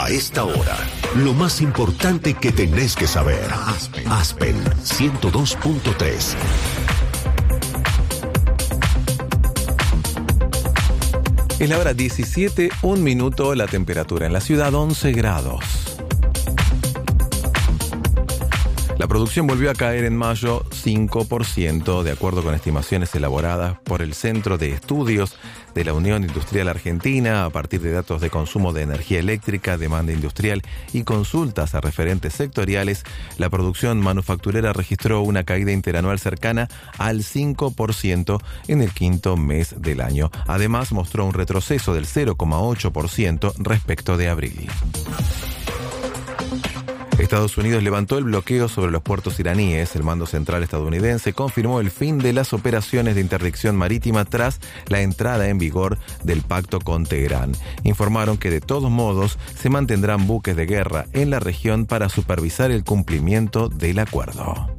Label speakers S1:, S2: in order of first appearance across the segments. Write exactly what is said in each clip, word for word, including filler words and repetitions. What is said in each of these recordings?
S1: A esta hora, lo más importante que tenés que saber. Aspen, Aspen ciento dos punto tres.
S2: Es la hora diecisiete, un minuto, la temperatura en la ciudad once grados. La producción volvió a caer en mayo cinco por ciento, de acuerdo con estimaciones elaboradas por el Centro de Estudios de la Unión Industrial Argentina, a partir de datos de consumo de energía eléctrica, demanda industrial y consultas a referentes sectoriales. La producción manufacturera registró una caída interanual cercana al cinco por ciento en el quinto mes del año. Además, mostró un retroceso del cero coma ocho por ciento respecto de abril. Estados Unidos levantó el bloqueo sobre los puertos iraníes. El mando central estadounidense confirmó el fin de las operaciones de interdicción marítima tras la entrada en vigor del pacto con Teherán. Informaron que de todos modos se mantendrán buques de guerra en la región para supervisar el cumplimiento del acuerdo.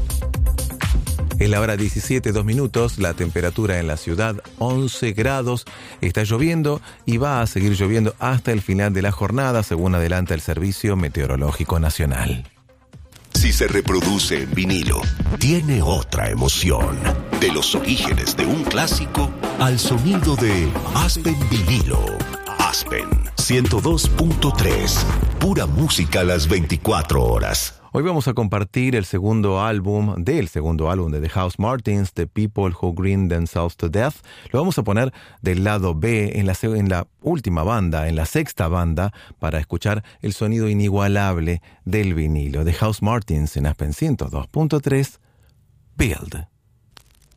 S2: Es la hora diecisiete, dos minutos, la temperatura en la ciudad once grados, está lloviendo y va a seguir lloviendo hasta el final de la jornada, según adelanta el Servicio Meteorológico Nacional.
S1: Si se reproduce en vinilo, tiene otra emoción. De los orígenes de un clásico al sonido de Aspen Vinilo. Aspen ciento dos punto tres, pura música a las veinticuatro horas.
S2: Hoy vamos a compartir el segundo álbum del segundo álbum de The Housemartins, The People Who Grind Themselves to Death. Lo vamos a poner del lado B, en la, en la última banda, en la sexta banda, para escuchar el sonido inigualable del vinilo. The Housemartins en Aspen ciento dos punto tres, Build.